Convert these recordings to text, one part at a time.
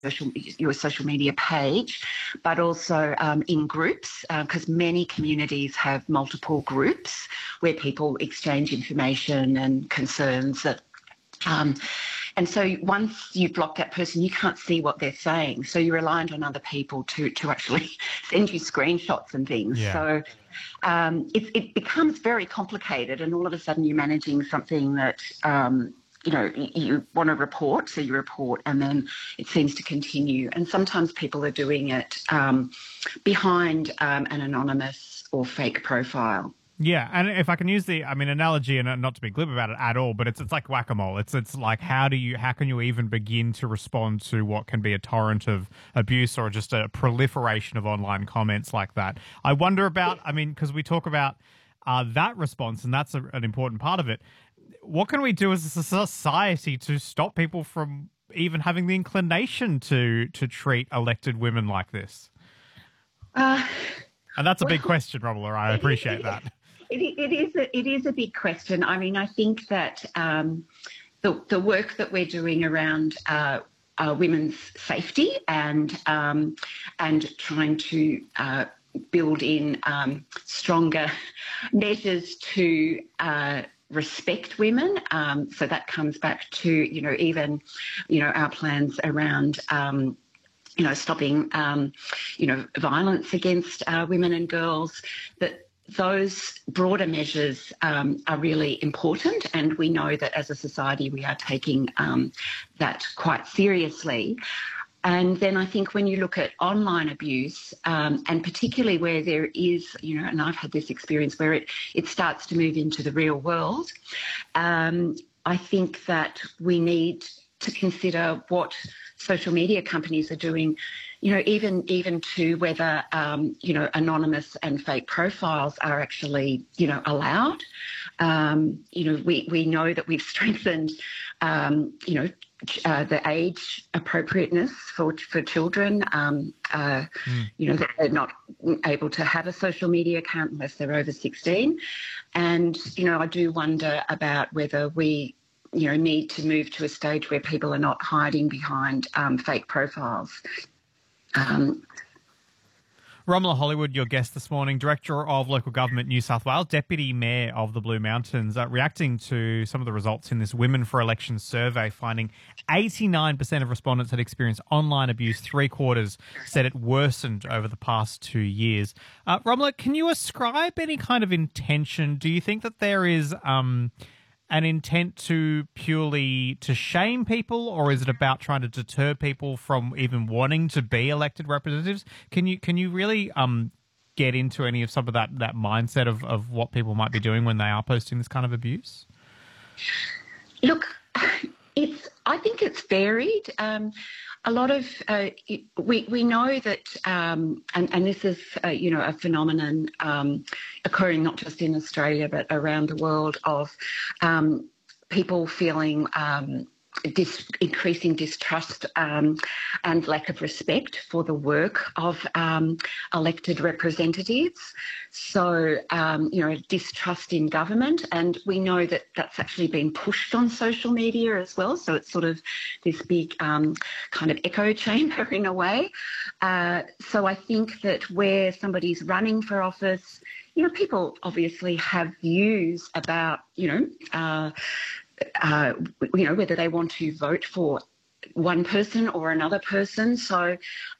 your social media page, but also in groups, because many communities have multiple groups where people exchange information and concerns that. And so once you block that person, you can't see what they're saying. So you're reliant on other people to actually send you screenshots and things. Yeah. So it becomes very complicated, and all of a sudden you're managing something that, you want to report, so you report, and then it seems to continue. And sometimes people are doing it behind an anonymous or fake profile. Yeah, and if I can use the, analogy, and not to be glib about it at all, but it's like whack-a-mole. It's like how can you even begin to respond to what can be a torrent of abuse or just a proliferation of online comments like that? I wonder about, because we talk about that response, and that's an important part of it. What can we do as a society to stop people from even having the inclination to treat elected women like this? And that's a big question, Romola. I appreciate that. It is a big question. I think that the work that we're doing around women's safety and trying to build in stronger measures to respect women. So that comes back to even our plans around stopping violence against women and girls. That those broader measures are really important, and we know that as a society we are taking that quite seriously. And then I think when you look at online abuse, and particularly where there is, and I've had this experience where it starts to move into the real world, I think that we need to consider what social media companies are doing, even to whether, anonymous and fake profiles are actually, allowed. We know that we've strengthened, the age appropriateness for children, that they're not able to have a social media account unless they're over 16. And, I do wonder about whether we need to move to a stage where people are not hiding behind fake profiles. Romola Hollywood, your guest this morning, Director of Local Government New South Wales, Deputy Mayor of the Blue Mountains, reacting to some of the results in this Women for Elections survey, finding 89% of respondents had experienced online abuse. 3/4 said it worsened over the past 2 years. Romola, can you ascribe any kind of intention? Do you think that there is an intent to purely to shame people, or is it about trying to deter people from even wanting to be elected representatives? Can you really get into any of some of that mindset of what people might be doing when they are posting this kind of abuse? Look, I think it's varied. A lot of we know that, and this is a phenomenon occurring not just in Australia but around the world, of people feeling increasing distrust and lack of respect for the work of elected representatives. So, distrust in government, and we know that that's actually been pushed on social media as well. So it's sort of this big kind of echo chamber in a way. So I think that where somebody's running for office, people obviously have views about, whether they want to vote for one person or another person. So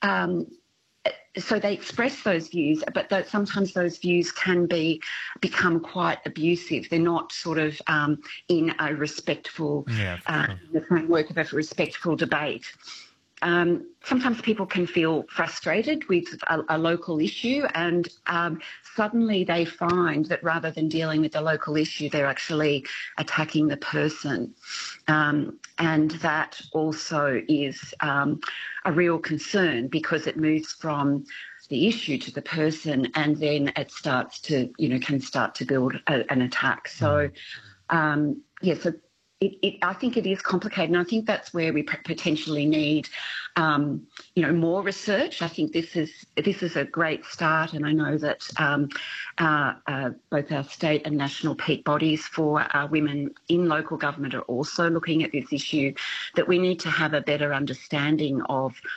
they express those views, but sometimes those views can become quite abusive. They're not sort of in a respectful, the framework of a respectful debate. Sometimes people can feel frustrated with a local issue, and suddenly they find that rather than dealing with the local issue, they're actually attacking the person. And that also is a real concern, because it moves from the issue to the person, and then it starts to, can start to build an attack. So, so I think it is complicated, and I think that's where we potentially need, more research. I think this is a great start, and I know that both our state and national peak bodies for women in local government are also looking at this issue, that we need to have a better understanding of